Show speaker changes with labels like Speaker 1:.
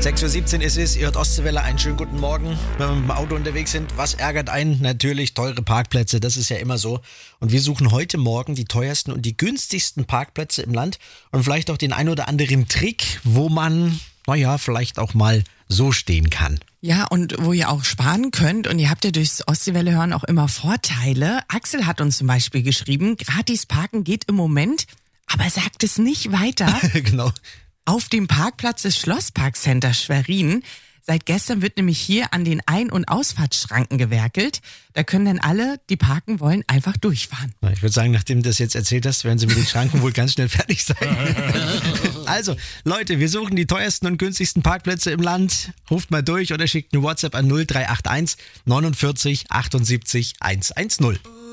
Speaker 1: 6.17 Uhr ist es, ihr hört Ostseewelle, einen schönen guten Morgen. Wenn wir mit dem Auto unterwegs sind, was ärgert einen? Natürlich teure Parkplätze, das ist ja immer so. Und wir suchen heute Morgen die teuersten und die günstigsten Parkplätze im Land und vielleicht auch den ein oder anderen Trick, wo man, vielleicht auch mal so stehen kann.
Speaker 2: Ja, und wo ihr auch sparen könnt und ihr habt ja durchs Ostseewelle hören auch immer Vorteile. Axel hat uns zum Beispiel geschrieben, gratis parken geht im Moment, aber sagt es nicht weiter.
Speaker 1: Genau.
Speaker 2: Auf dem Parkplatz des Schlossparkcenter Schwerin. Seit gestern wird nämlich hier an den Ein- und Ausfahrtsschranken gewerkelt. Da können dann alle, die parken wollen, einfach durchfahren.
Speaker 1: Ich würde sagen, nachdem du das jetzt erzählt hast, werden sie mit den Schranken wohl ganz schnell fertig sein. Also, Leute, wir suchen die teuersten und günstigsten Parkplätze im Land. Ruft mal durch oder schickt eine WhatsApp an 0381 49 78 110.